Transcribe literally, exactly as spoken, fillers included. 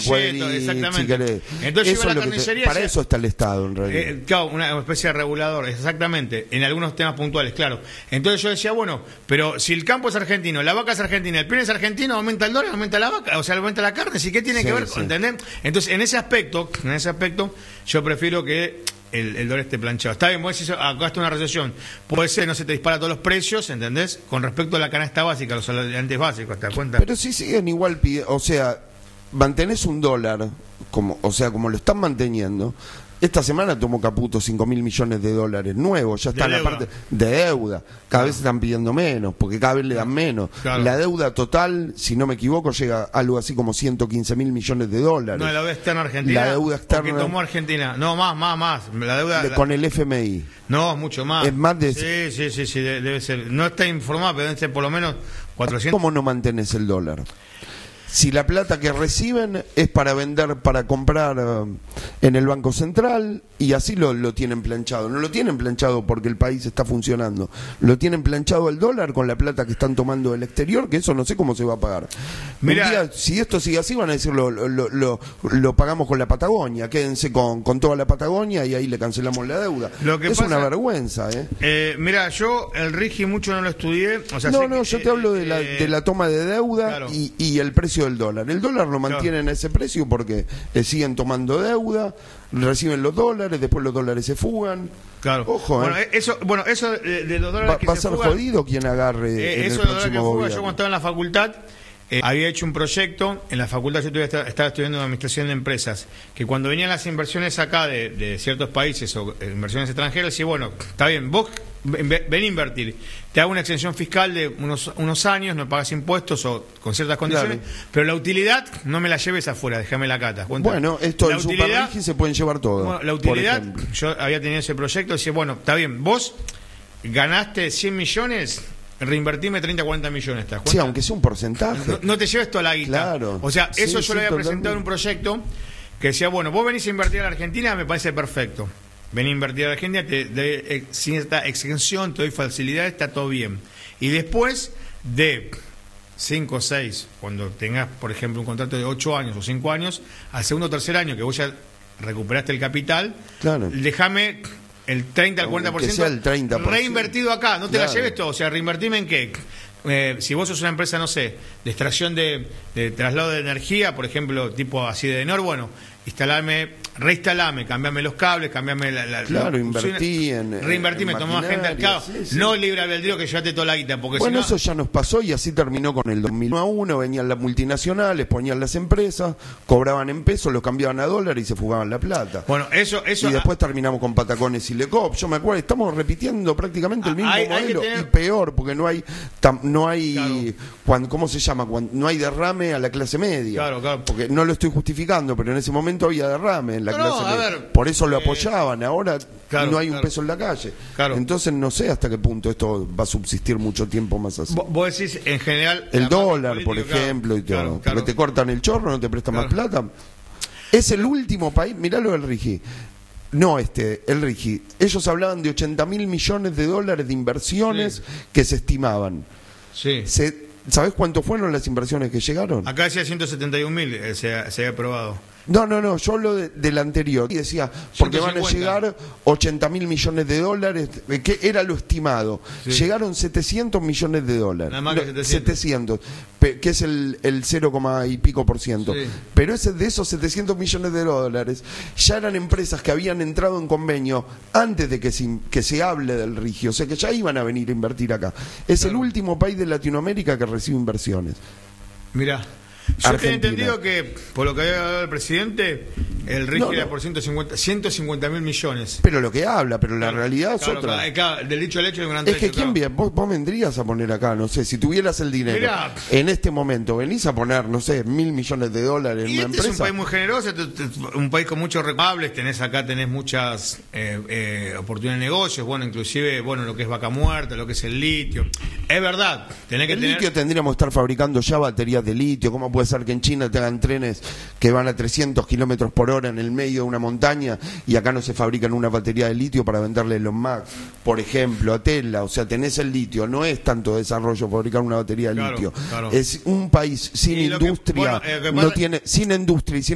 Cheto, exactamente. Si querés. Entonces eso yo iba a es la lo que te, carnicería. para decía, eso está el Estado, en realidad. Eh, claro, una especie de regulador, exactamente, en algunos temas puntuales, claro. Entonces yo decía, bueno, pero si el campo es argentino, la vaca es argentina, el pene es argentino, aumenta el dólar, aumenta la vaca, o sea, aumenta la carne, ¿sí qué tiene Sí, que ver? sí. ¿Entendés? Entonces, en ese aspecto, en ese aspecto, yo prefiero que el, el dólar esté planchado. Está bien, vos decís, acá está una recesión, puede ser, no se te dispara todos los precios, ¿entendés? Con respecto a la canasta básica, los salariantes básicos, ¿te das cuenta? Pero si siguen igual pidiendo, o sea, mantenés un dólar, como, o sea, como lo están manteniendo. Esta semana tomó Caputo cinco mil millones de dólares nuevos, ya está en la parte de deuda. Cada vez están pidiendo menos, porque cada vez le dan menos. Claro. La deuda total, si no me equivoco, llega a algo así como ciento quince mil millones de dólares. No, la deuda externa argentina. La deuda externa. Que tomó Argentina. No, más, más, más. La deuda. De, la... Con el F M I. No, mucho más. Es más de. Sí, sí, sí, sí, debe ser. No está informado, pero debe ser por lo menos cuatrocientos. ¿Cómo no mantenés el dólar? Si la plata que reciben es para vender, para comprar uh, en el Banco Central, y así lo, lo tienen planchado. No lo tienen planchado porque el país está funcionando. Lo tienen planchado el dólar con la plata que están tomando del exterior, que eso no sé cómo se va a pagar. Mirá, un día, si esto sigue así, van a decir, lo, lo, lo, lo pagamos con la Patagonia. Quédense con, con toda la Patagonia y ahí le cancelamos la deuda. Lo que es pasa, una vergüenza, ¿eh? eh mira, yo el RIGI mucho no lo estudié. O sea, no, sé no, que, yo te hablo de la, eh, de la toma de deuda, claro, y, y el precio del dólar. El dólar lo mantienen, claro, a ese precio porque le siguen tomando deuda, reciben los dólares, después los dólares se fugan. Claro. Ojo, bueno, ¿eh? eso, bueno, eso de, de los dólares va, que va se a ser fugan, jodido quien agarre eh, en eso el de los dólares que próximo fugan. gobierno. Yo cuando estaba en la facultad Eh, había hecho un proyecto, en la facultad yo todavía estaba, estaba estudiando administración de empresas, que cuando venían las inversiones acá de, de ciertos países o eh, inversiones extranjeras, decía, bueno, está bien, vos ven, ven a invertir, te hago una exención fiscal de unos, unos años, no pagas impuestos o con ciertas condiciones, claro, pero la utilidad no me la lleves afuera, déjame la cata. ¿Cuenta? Bueno, esto la en utilidad, Super se pueden llevar todo. Bueno, la utilidad, yo había tenido ese proyecto, decía, bueno, está bien, vos ganaste cien millones, reinvertirme treinta, cuarenta millones. ¿Te das cuenta? Sí, aunque sea un porcentaje. No, no te lleves toda la guita. Claro. O sea, eso sí, yo sí, lo había totalmente. presentado en un proyecto que decía, bueno, vos venís a invertir a la Argentina, me parece perfecto. Vení a invertir a la Argentina, te doy cierta exención, te doy facilidades, está todo bien. Y después de cinco o seis, cuando tengas, por ejemplo, un contrato de ocho años o cinco años, al segundo o tercer año que vos ya recuperaste el capital, claro, déjame el treinta al cuarenta por ciento el treinta por ciento reinvertido acá, no te claro. la lleves todo, o sea, reinvertirme en qué. Eh, si vos sos una empresa, no sé, de extracción de, de traslado de energía, por ejemplo, tipo así de Enor, bueno, instalame, reinstalame, cambiame los cables, cambiame la... la claro, la, invertí en... Reinvertime, tomá gente al cabo. Sí, sí. No libre albedrío que llevaste toda la guita, porque bueno, si no... eso ya nos pasó y así terminó con el dos mil uno, venían las multinacionales, ponían las empresas, cobraban en pesos, los cambiaban a dólar y se fugaban la plata. Bueno, eso... eso y después terminamos con Patacones y Lecop. Yo me acuerdo, estamos repitiendo prácticamente el mismo hay, modelo hay tener... y peor, porque no hay... Tam, no hay claro. cuando, ¿cómo se llama? Cuando, no hay derrame a la clase media. Claro, claro. Porque no lo estoy justificando, pero en ese momento había derrame en la no, clase no, media. Ver, Por eso lo eh, apoyaban, ahora claro, no hay un claro. peso en la calle. Claro. Entonces no sé hasta qué punto esto va a subsistir mucho tiempo más así. Vos decís, en general... El dólar, político, por ejemplo, claro, y todo. claro, Porque claro. te cortan el chorro, no te prestan Claro. más plata. Es el último país, mirá lo del RIGI. No este, el RIGI. Ellos hablaban de ochenta mil millones de dólares de inversiones sí. que se estimaban. Sí. Se, ¿Sabés cuánto fueron las inversiones que llegaron? Acá decía ciento setenta y un mil, eh, se, se había aprobado. No, no, no, yo hablo de, del anterior. Y decía, porque ciento cincuenta. van a llegar ochenta mil millones de dólares, que era lo estimado. Sí. Llegaron setecientos millones de dólares. Nada más que setecientos. setecientos, que es el, el cero, y pico por ciento. Sí. Pero ese, de esos setecientos millones de dólares, ya eran empresas que habían entrado en convenio antes de que se, que se hable del RIGI. O sea que ya iban a venir a invertir acá. Es claro. el último país de Latinoamérica que recibe inversiones. Mirá. Yo tenía entendido que, por lo que había hablado el presidente, el RIGI no, no. era por ciento cincuenta mil millones. Pero lo que habla, pero la claro, realidad es claro, otra. Claro, claro, del dicho al hecho hay un gran Es que trecho, quién claro. bien, vos, vos vendrías a poner acá, no sé, si tuvieras el dinero Mirá. en este momento, venís a poner, no sé, mil millones de dólares en y una este empresa. Es un país muy generoso, un país con muchos rentables, tenés acá tenés muchas eh, eh, oportunidades de negocios, bueno, inclusive, bueno, lo que es vaca muerta, lo que es el litio. Es verdad, tenés que el tener... litio tendríamos que estar fabricando ya baterías de litio. ¿Cómo puede ser que en China tengan trenes que van a trescientos kilómetros por hora en el medio de una montaña y acá no se fabrican una batería de litio para venderle a Elon Musk, por ejemplo, a Tesla? O sea, tenés el litio, no es tanto desarrollo fabricar una batería de claro, litio. Claro. Es un país sin y industria, que, bueno, eh, pasa... no tiene, sin industria y sin